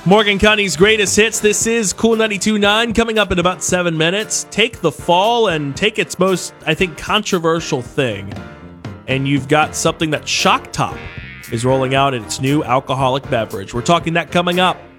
Morgan County's greatest hits. This is Cool 92.9 coming up in about 7 minutes. Take the fall and take its most, I think, controversial thing. And you've got something that Shock Top is rolling out in its new alcoholic beverage. We're talking that coming up.